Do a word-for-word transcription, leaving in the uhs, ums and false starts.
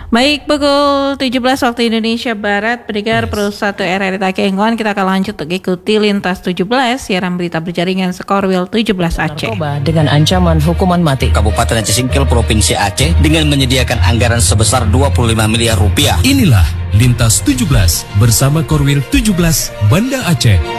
Baik, pukul tujuh belas waktu Indonesia Barat, pendengar Pro satu R R I Takengon, kita akan lanjut untuk ikuti Lintas tujuh belas, siaran berita berjaringan Skorwil tujuh belas Aceh. Narkoba dengan ancaman hukuman mati. Kabupaten Aceh Singkil, Provinsi Aceh dengan menyediakan anggaran sebesar dua puluh lima miliar rupiah. Inilah Lintas tujuh belas bersama Korwil tujuh belas Banda Aceh.